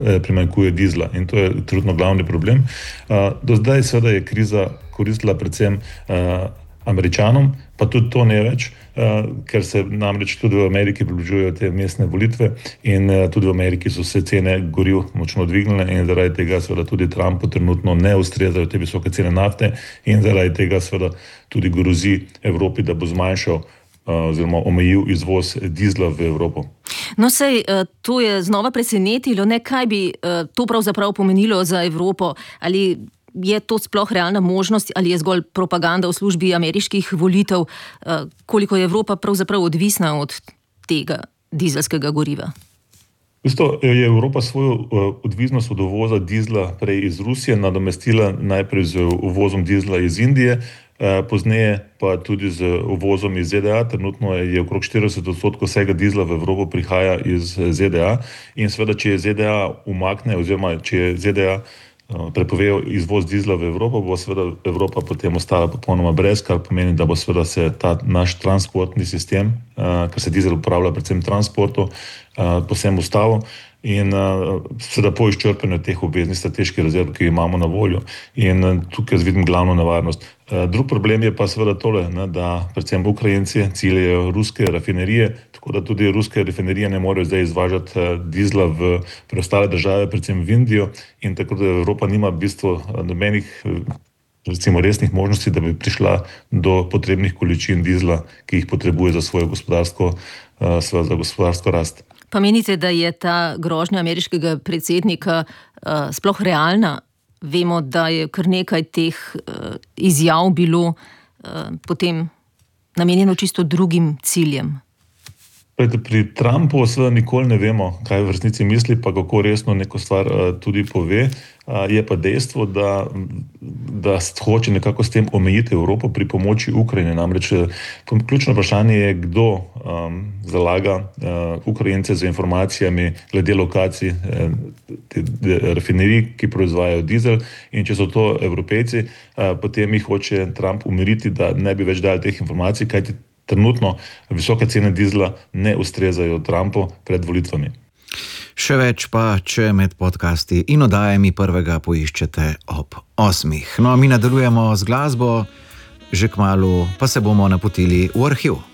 primanjkuje dizla in to je trenutno glavni problem. Do zdaj seveda je kriza koristila predvsem Američanom, pa tudi to ne več, ker se namreč tudi v Ameriki približujejo te mestne volitve in tudi v Ameriki so se cene goriv močno dvignile in zaradi tega seveda tudi Trumpu trenutno ne ustrezajo te visoke cene nafte in zaradi tega seveda tudi grozi Evropi, da bo zmanjšal oziroma omejil izvoz dizla v Evropo. No, sej, to je znova presenetilo, kaj bi to pravzaprav pomenilo za Evropo, ali je to sploh realna možnost ali je zgolj propaganda v službi ameriških volitev, koliko je Evropa pravzaprav odvisna od tega dizelskega goriva? Isto je Evropa svojo odvisnost od uvoza dizla prej iz Rusije nadomestila najprej z uvozom dizla iz Indije, pozneje pa tudi z uvozom iz ZDA. Trenutno je okrog 40% vsega dizla v Evropo prihaja iz ZDA in seveda, če je ZDA umakne oziroma če je ZDA prepovejo izvoz dizla v Evropo, bo seveda Evropa potem ostala popolnoma brez, kar pomeni, da bo seveda se ta naš transportni sistem, ker se dizel uporablja predvsem v transportu, povsem ustavil in seveda po izčrpanju teh obveznih strateških rezerv, ki imamo na voljo. In tukaj vidim glavno nevarnost. Drug problem je pa seveda tole, da predvsem Ukrajinci ciljajo ruske rafinerije, tako da tudi ruske rafinerije ne morejo zdaj izvažati dizla v preostale države, predvsem v Indijo, in tako da Evropa nima v bistvu nobenih recimo resnih možnosti, da bi prišla do potrebnih količin dizla, ki jih potrebuje za svojo gospodarsko rast. Pa menite, da je ta grožnja ameriškega predsednika sploh realna? Vemo, da je kar nekaj teh izjav bilo potem namenjeno čisto drugim ciljem. Pri Trumpu seveda nikoli ne vemo, kaj v resnici misli, pa kako resno neko stvar tudi pove. Je pa dejstvo, da hoče nekako s tem omejiti Evropo pri pomoči Ukrajine. Namreč ključno vprašanje je, kdo zalaga Ukrajince z informacijami glede lokacij rafinerij, ki proizvajajo dizel, in če so to Evropejci, potem jih hoče Trump umiriti, da ne bi več dali teh informacij, kajti trenutno visoke cene dizla ne ustrezajo Trumpu pred volitvami. Še več pa, če med podcasti in oddajami prvega poiščete ob 8. No, mi nadaljujemo z glasbo, že kmalu pa se bomo napotili v arhiv.